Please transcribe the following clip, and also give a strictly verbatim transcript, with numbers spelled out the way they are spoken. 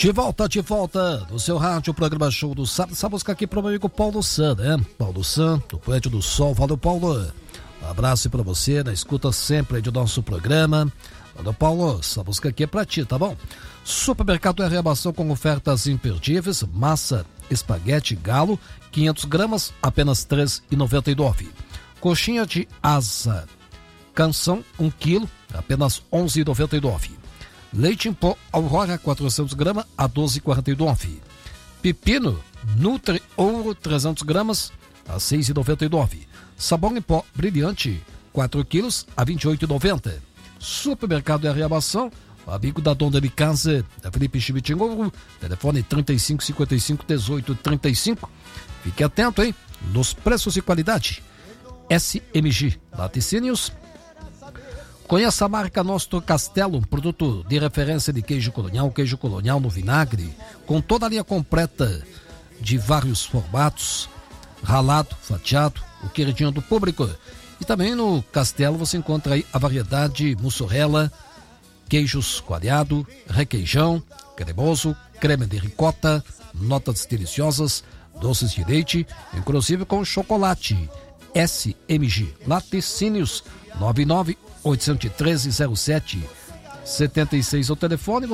De volta, de volta, no seu rádio, o programa Show do Sábado. Essa música aqui pro meu amigo Paulo San, né? Paulo San, do Prédio do Sol. Valeu, Paulo. Um abraço pra você, na escuta sempre do nosso programa. Valeu, Paulo. Essa música aqui é pra ti, tá bom? Supermercado é reabação com ofertas imperdíveis. Massa espaguete galo, quinhentas gramas, apenas três reais e noventa e nove centavos. Coxinha de asa canção, um quilo, apenas onze reais e noventa e nove centavos. Leite em pó Aurora, quatrocentas gramas, a doze reais e quarenta e nove centavos. Pepino Nutri Ouro, trezentas gramas, a seis reais e noventa e nove centavos. Sabão em pó Brilhante, quatro quilos, a vinte e oito reais e noventa centavos. Supermercado é reabação, amigo da dona de casa, da Felipe Schmittingouro, telefone trinta e cinco, cinquenta e cinco, dezoito, trinta e cinco. Fique atento, hein? Nos preços e qualidade. S M G Laticínios. Conheça a marca Nostro Castelo, um produto de referência de queijo colonial, queijo colonial no vinagre, com toda a linha completa de vários formatos, ralado, fatiado, o queridinho do público. E também no Castelo você encontra aí a variedade mussarela, queijos coalhado, requeijão, cremoso, creme de ricota, notas deliciosas, doces de leite, inclusive com chocolate. S M G Laticínios, nove nove oito um três zero sete sete seis o telefone.